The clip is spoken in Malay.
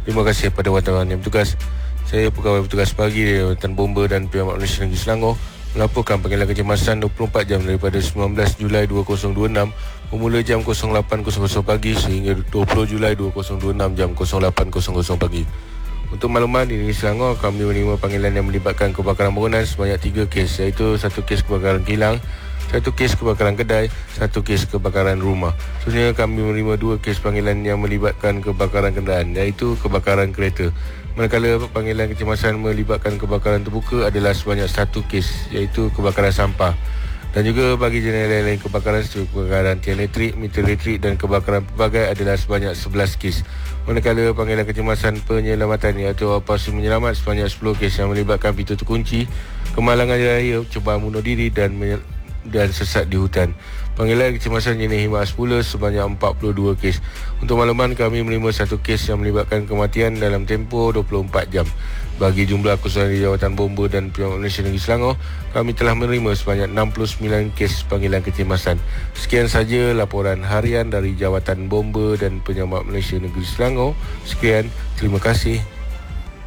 Terima kasih kepada wartawan yang bertugas. Saya pegawai bertugas pagi di Jawatan Bomba dan Penyelamat Malaysia Negeri Selangor melaporkan panggilan kecemasan 24 jam daripada 19 Julai 2026 bermula jam 08.00 pagi sehingga 20 Julai 2026 jam 08.00 pagi. Untuk makluman, di Negeri Selangor kami menerima panggilan yang melibatkan kebakaran bangunan sebanyak 3 kes, iaitu 1 kes kebakaran kilang, 1 kes kebakaran kedai, 1 kes kebakaran rumah. Seterusnya kami menerima 2 kes panggilan yang melibatkan kebakaran kenderaan, iaitu kebakaran kereta. Manakala panggilan kecemasan melibatkan kebakaran terbuka adalah sebanyak 1 kes, iaitu kebakaran sampah. Dan juga bagi jenis lain-lain kebakaran seperti kebakaran tiang elektrik, meter elektrik dan kebakaran pelbagai adalah sebanyak 11 kes. Manakala panggilan kecemasan penyelamatan iaitu operasi menyelamat sebanyak 10 kes yang melibatkan pintu terkunci, kemalangan raya, cubaan bunuh diri dan sesat di hutan. Panggilan kecemasan jenis khidmat semula sebanyak 42 kes. Untuk makluman, kami menerima 1 kes yang melibatkan kematian dalam tempoh 24 jam. Bagi jumlah keseluruhan di Jawatan Bomba dan Penyelamat Malaysia Negeri Selangor, kami telah menerima sebanyak 69 kes panggilan kecemasan. Sekian saja laporan harian dari Jawatan Bomba dan Penyelamat Malaysia Negeri Selangor. Sekian, terima kasih.